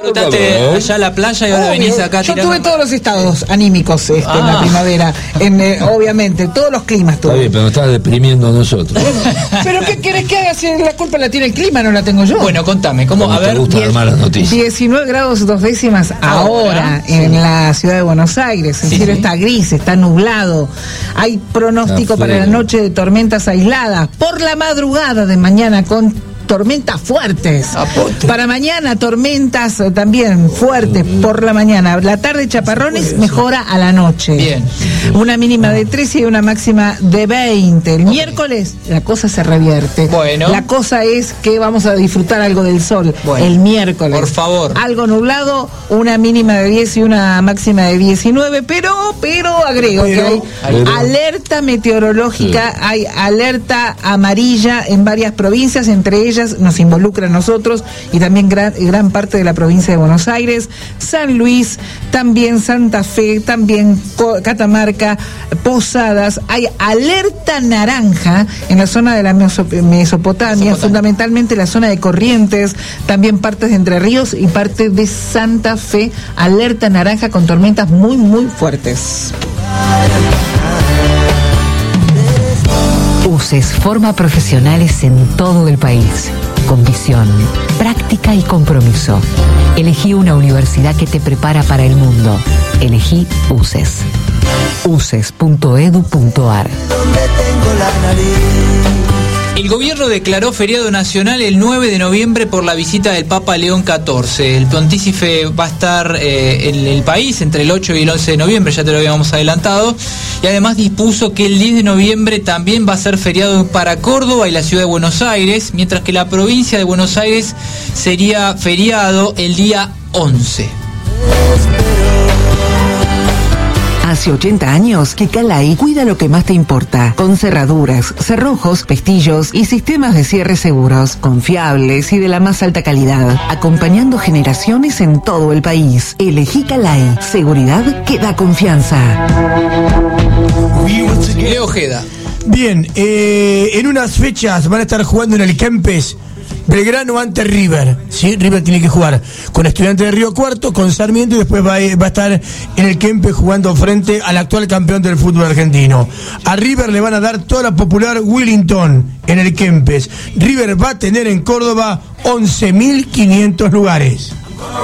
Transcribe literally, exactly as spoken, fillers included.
Disfrutaste allá la playa y ahora Obvio. venís acá. Yo tirando... tuve todos los estados anímicos este, ah. en la primavera, en, eh, obviamente, todos los climas tuve. Está bien, pero nos estás deprimiendo a nosotros. ¿Pero qué querés que haga si la culpa la tiene el clima, no la tengo yo? Bueno, contame, ¿cómo? A te ver, gustan las malas noticias. diecinueve grados dos décimas ahora, ahora en sí. la ciudad de Buenos Aires. El sí. cielo está gris, está nublado. Hay pronóstico para la noche de tormentas aisladas. Por la madrugada de mañana con tormentas fuertes. Apote. Para mañana tormentas también fuertes por la mañana. La tarde chaparrones, mejora a la noche. Bien. Una mínima de trece y una máxima de veinte. El okay. miércoles la cosa se revierte. Bueno. La cosa es que vamos a disfrutar algo del sol bueno. el miércoles. Por favor. Algo nublado, una mínima de diez y una máxima de diecinueve, pero pero agrego pero, que hay pero. alerta meteorológica, sí. hay alerta amarilla en varias provincias, entre ellas nos involucra a nosotros y también gran, gran parte de la provincia de Buenos Aires, San Luis, también Santa Fe, también Catamarca, Posadas. Hay alerta naranja en la zona de la Mesopotamia, Mesopotamia, fundamentalmente la zona de Corrientes, también partes de Entre Ríos y parte de Santa Fe. Alerta naranja con tormentas muy, muy fuertes. U C E S forma profesionales en todo el país, con visión, práctica y compromiso. Elegí una universidad que te prepara para el mundo. Elegí U C E S. u c e s punto e d u punto a r. El gobierno declaró feriado nacional el nueve de noviembre por la visita del Papa León catorce. El pontífice va a estar eh, en el país entre el ocho y el once de noviembre, ya te lo habíamos adelantado, y además dispuso que el diez de noviembre también va a ser feriado para Córdoba y la ciudad de Buenos Aires, mientras que la provincia de Buenos Aires sería feriado el día once. Hace ochenta años que Calay cuida lo que más te importa, con cerraduras, cerrojos, pestillos y sistemas de cierre seguros, confiables y de la más alta calidad, acompañando generaciones en todo el país. Elegí Calay, seguridad que da confianza. Leo Ojeda. Bien, eh, en unas fechas van a estar jugando en el Kempes Belgrano ante River, ¿sí? River tiene que jugar con Estudiantes de Río Cuarto, con Sarmiento, y después va a, va a estar en el Kempes jugando frente al actual campeón del fútbol argentino. A River le van a dar toda la popular Willington en el Kempes. River va a tener en Córdoba once mil quinientos lugares.